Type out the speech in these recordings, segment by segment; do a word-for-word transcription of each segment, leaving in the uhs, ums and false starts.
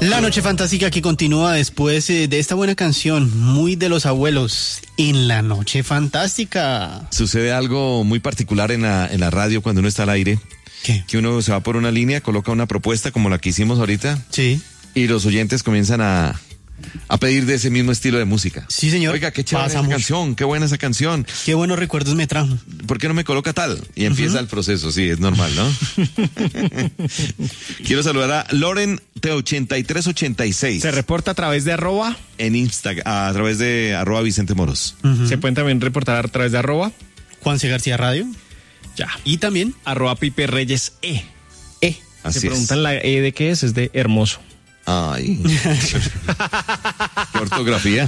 La noche fantástica que continúa después eh, de esta buena canción, muy de los abuelos, en la noche fantástica. Sucede algo muy particular en la, en la radio cuando uno está al aire. ¿Qué? Que uno se va por una línea, coloca una propuesta como la que hicimos ahorita. Sí. Y los oyentes comienzan a, a pedir de ese mismo estilo de música. Sí, señor. Oiga, qué chévere Pasa esa mucho. canción, qué buena esa canción. Qué buenos recuerdos me trajo. ¿Por qué no me coloca tal? Y empieza uh-huh. el proceso, sí, es normal, ¿no? Quiero saludar a Loren de ochenta y tres ochenta y seis. Se reporta a través de arroba. En Instagram, a través de arroba Vicente Moros. Uh-huh. Se pueden también reportar a través de arroba. Juan C. García Radio. Ya. Y también arroba Pipe Reyes E. E. Así Se preguntan es. La E de qué es, es de hermoso. Ay. ¿Qué ortografía?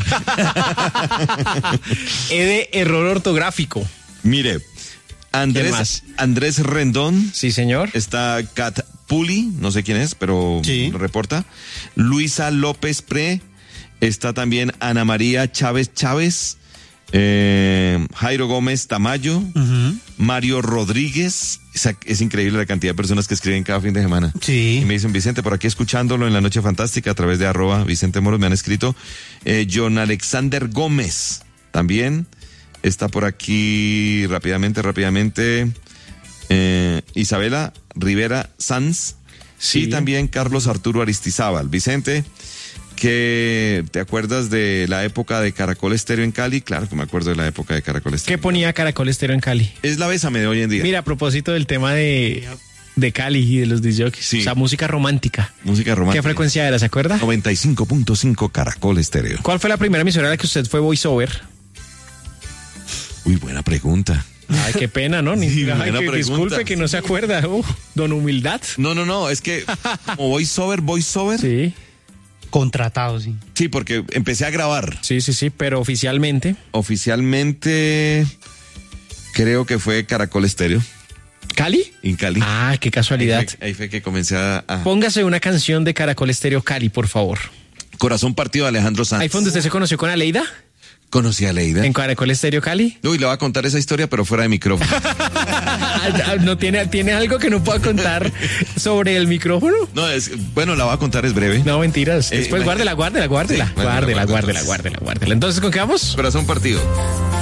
E de error ortográfico. Mire, Andrés, Andrés Rendón. Sí, señor. Está Kat Puli, no sé quién es, pero sí. reporta. Luisa López Pre. Está también Ana María Chávez Chávez. Eh, Jairo Gómez Tamayo. Uh-huh. Mario Rodríguez. Es, es increíble la cantidad de personas que escriben cada fin de semana. Sí. Y me dicen, Vicente, por aquí escuchándolo en la noche fantástica a través de arroba Vicente Moros, me han escrito. Eh, John Alexander Gómez también está por aquí rápidamente, rápidamente. Eh, Isabela Rivera Sanz. Sí. Y también Carlos Arturo Aristizábal. Vicente, que ¿te acuerdas de la época de Caracol Estéreo en Cali? Claro que me acuerdo de la época de Caracol Estéreo. ¿Qué ponía Caracol Estéreo en Cali? Es la Bésame de hoy en día. Mira, a propósito del tema de, de Cali y de los disc jockeys. Sí. O sea, música romántica. Música romántica. ¿Qué frecuencia era, se acuerda? noventa y cinco punto cinco Caracol Estéreo. ¿Cuál fue la primera emisora a la que usted fue voiceover? Uy, buena pregunta. Ay, qué pena, ¿no? Ni, sí, ay, que, disculpe que no se acuerda. Uh, don Humildad. No, no, no, es que como voiceover, voiceover. Sí. Contratado, sí. Sí, porque empecé a grabar. Sí, sí, sí, pero oficialmente. Oficialmente creo que fue Caracol Estéreo. ¿Cali? En Cali. Ah, qué casualidad. Ahí fue, ahí fue que comencé a, a... Póngase una canción de Caracol Estéreo Cali, por favor. Corazón partido de Alejandro Sanz. ¿Ahí fue donde usted se conoció con Aleida? Conocí a Aleida. ¿En Caracol Estéreo Cali? Uy, le voy a contar esa historia, pero fuera de micrófono. ¿No tiene, tiene algo que no pueda contar sobre el micrófono? No, es, bueno, la voy a contar, es breve. No, mentiras. Eh, Después guárdela, guárdela, guárdela. Sí, bueno, guárdela, guardo, guárdela, entonces. guárdela, guárdela. Entonces, ¿con qué vamos? Corazón partido.